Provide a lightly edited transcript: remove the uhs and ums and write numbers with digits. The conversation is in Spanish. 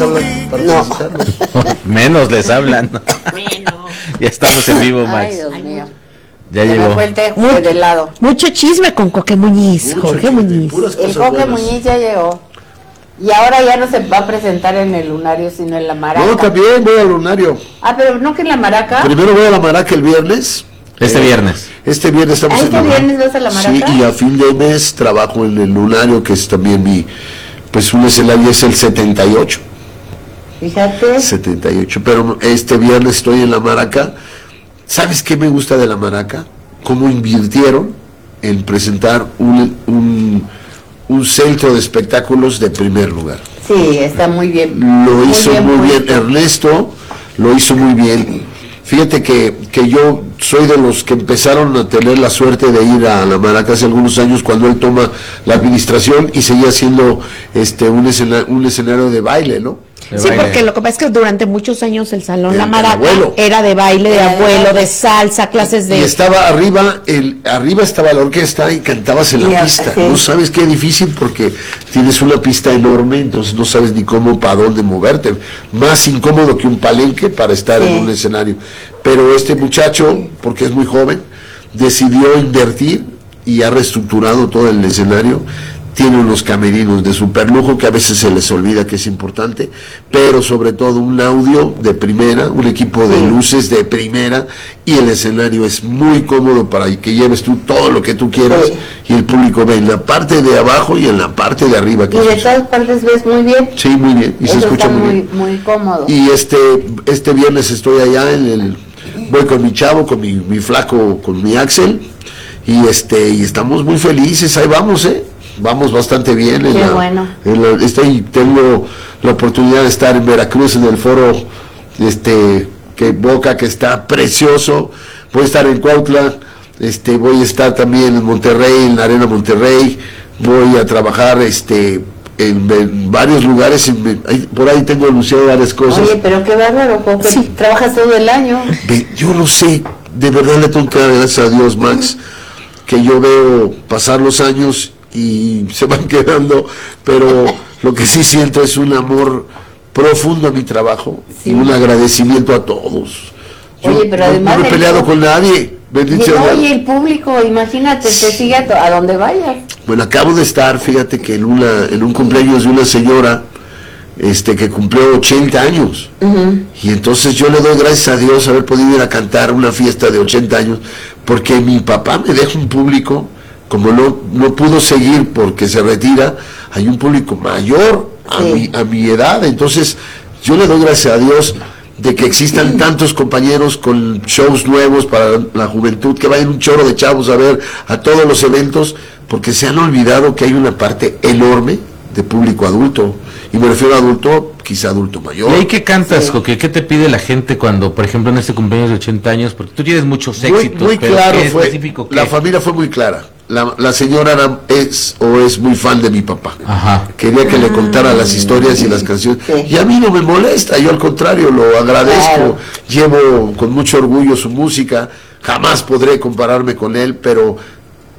hablan para felicitarnos. Menos les hablan. Bueno. Ya estamos en vivo, Max. Ay, Dios mío. Ya Se me llegó. fue el té de helado. Mucho chisme con Coque Muñiz, Mucho Jorge chisme, Muñiz. puras El cosas Coque buenas. Muñiz ya llegó. Y ahora ya no se va a presentar en el Lunario, sino en la Maraca. No, también voy al Lunario. Ah, pero no que en la Maraca. Primero voy a la Maraca el viernes. Este viernes. Este viernes estamos ¿Este en la viernes vas a la Maraca? Sí, y a fin de mes trabajo en el Lunario, que es también pues un escenario, es el 78. Fíjate. 78, pero este viernes estoy en la Maraca. ¿Sabes qué me gusta de la Maraca? Cómo invirtieron en presentar un centro de espectáculos de primer lugar. Sí, está muy bien. Lo hizo muy bien. puesto. Ernesto lo hizo muy bien. Fíjate que yo soy de los que empezaron a tener la suerte de ir a la Maraca hace algunos años, cuando él toma la administración y seguía siendo un escenario de baile, ¿no? Sí, porque lo que pasa es que durante muchos años el Salón La El Maraca abuelo. era de baile, de Era de abuelo, baile. de salsa, clases Y de... estaba arriba estaba la orquesta y cantabas en la Ya, pista. sí. No sabes qué difícil, porque tienes una pista enorme, entonces no sabes ni cómo, para dónde moverte. Más incómodo que un palenque para estar Sí. en un escenario. Pero este muchacho, porque es muy joven, decidió invertir y ha reestructurado todo el escenario. Tiene unos camerinos de superlujo que a veces se les olvida que es importante, pero sobre todo un audio de primera, un equipo de luces de primera, y el escenario es muy cómodo para que lleves tú todo lo que tú quieras, Sí. y el público ve en la parte de abajo y en la parte de arriba. Y de todas partes ves muy bien. Sí, muy bien, y se Eso escucha está muy muy, bien. muy cómodo. Y este viernes estoy allá voy con mi chavo, con mi flaco, con mi Axel, y estamos muy felices, ahí vamos, vamos bastante bien. Qué bueno. Tengo la oportunidad de estar en Veracruz en el foro que Boca, que está precioso. Voy a estar en Cuautla, voy a estar también en Monterrey, en la Arena Monterrey. Voy a trabajar en varios lugares, por ahí tengo anunciado varias cosas. Oye, pero qué bárbaro, Coque. Trabajas todo el año. Yo no sé, de verdad le tengo que dar gracias a Dios, Max, que yo veo pasar los años y se van quedando, pero lo que sí siento es un amor profundo a mi trabajo, Sí. y un agradecimiento a todos. Oye, pero además no me he el- peleado con nadie, bendito sea Dios. Oye, el público, imagínate, te sigue a donde vayas. Bueno, acabo de estar, fíjate que en un cumpleaños de una señora que cumplió 80 años. Y entonces yo le doy gracias a Dios haber podido ir a cantar una fiesta de 80 años, porque mi papá me deja un público, como no pudo seguir porque se retira, hay un público mayor Sí. a mi edad. Entonces yo le doy gracias a Dios de que existan tantos compañeros con shows nuevos para la juventud, que vayan un chorro de chavos a ver a todos los eventos, porque se han olvidado que hay una parte enorme de público adulto, y me refiero a adulto, quizá adulto mayor. ¿Y ahí qué cantas, Sí. Coque? ¿Qué te pide la gente cuando, por ejemplo, en este cumpleaños de 80 años? Porque tú tienes muchos Muy, éxitos, muy pero claro ¿qué fue, específico qué? la familia fue muy clara. La señora es muy fan de mi papá. Ajá. Quería que le contara las historias y las canciones. Sí. Y a mí no me molesta, yo al contrario lo agradezco. Claro. Llevo con mucho orgullo su música. Jamás podré compararme con él, pero